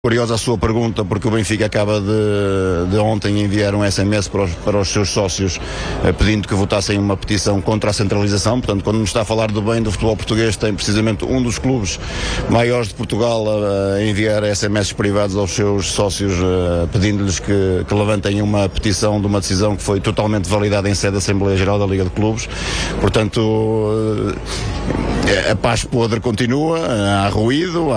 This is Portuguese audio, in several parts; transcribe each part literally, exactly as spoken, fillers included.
Curiosa a sua pergunta, porque o Benfica acaba de, de ontem enviar um S M S para os, para os seus sócios eh, pedindo que votassem uma petição contra a centralização. Portanto, quando nos está a falar do bem do futebol português, tem precisamente um dos clubes maiores de Portugal a, a enviar S M S privados aos seus sócios eh, pedindo-lhes que, que levantem uma petição de uma decisão que foi totalmente validada em sede da Assembleia Geral da Liga de Clubes. Portanto, eh, a paz podre continua, há ruído,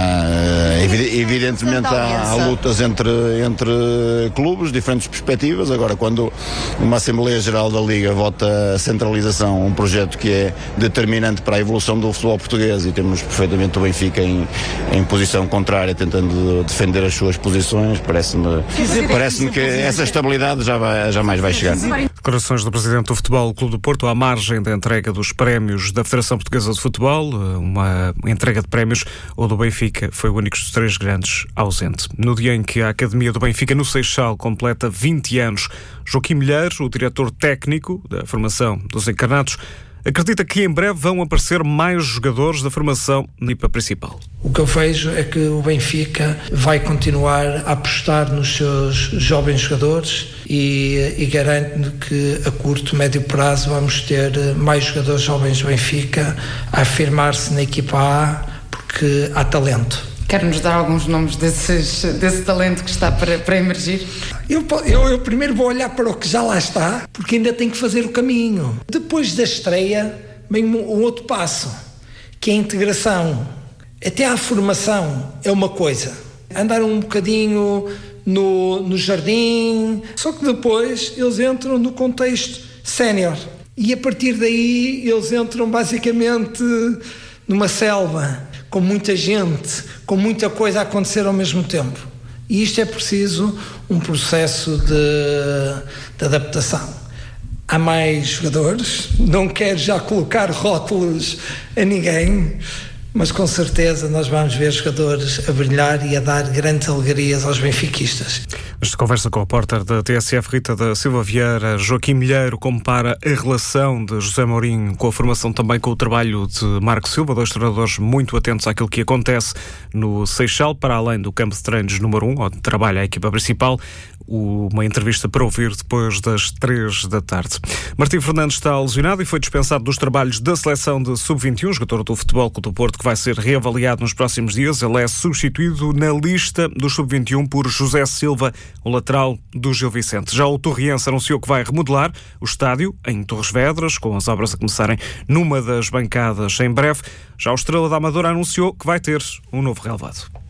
há evidente Evidentemente há, há lutas entre, entre clubes, diferentes perspectivas. Agora, quando uma Assembleia Geral da Liga vota a centralização, um projeto que é determinante para a evolução do futebol português, e temos perfeitamente o Benfica em, em posição contrária, tentando defender as suas posições, parece-me, parece-me que essa estabilidade já vai, jamais vai chegar. Declarações do Presidente do Futebol Clube do Porto à margem da entrega dos prémios da Federação Portuguesa de Futebol, uma entrega de prémios, ou do Benfica foi o único dos três grandes ausente. No dia em que a Academia do Benfica no Seixal completa vinte anos, Joaquim Milheiro, o diretor técnico da formação dos encarnados, acredita que em breve vão aparecer mais jogadores da formação na equipa principal. O que eu vejo é que o Benfica vai continuar a apostar nos seus jovens jogadores e, e garanto que a curto, médio prazo vamos ter mais jogadores jovens do Benfica a afirmar-se na equipa A, porque há talento. Quer-nos dar alguns nomes desses, desse talento que está para, para emergir? Eu, eu, eu primeiro vou olhar para o que já lá está, porque ainda tem que fazer o caminho. Depois da estreia, vem um, um outro passo, que é a integração. Até a formação é uma coisa. Andar um bocadinho no, no jardim, só que depois eles entram no contexto sénior. E a partir daí eles entram basicamente numa selva, com muita gente, com muita coisa a acontecer ao mesmo tempo. E isto é preciso um processo de, de adaptação. Há mais jogadores, não quero já colocar rótulos a ninguém, mas com certeza nós vamos ver jogadores a brilhar e a dar grandes alegrias aos benfiquistas. Esta conversa com a repórter da T S F, Rita da Silva Vieira. Joaquim Milheiro compara a relação de José Mourinho com a formação, também com o trabalho de Marco Silva, dois treinadores muito atentos àquilo que acontece no Seixal, para além do campo de treinos número um, onde trabalha a equipa principal. Uma entrevista para ouvir depois das três da tarde. Martim Fernandes está lesionado e foi dispensado dos trabalhos da seleção de sub vinte e um, jogador do Futebol Clube do Porto, que vai ser reavaliado nos próximos dias. Ele é substituído na lista do sub vinte e um por José Silva, o lateral do Gil Vicente. Já o Torriense anunciou que vai remodelar o estádio em Torres Vedras, com as obras a começarem numa das bancadas em breve. Já o Estrela da Amadora anunciou que vai ter um novo relevado.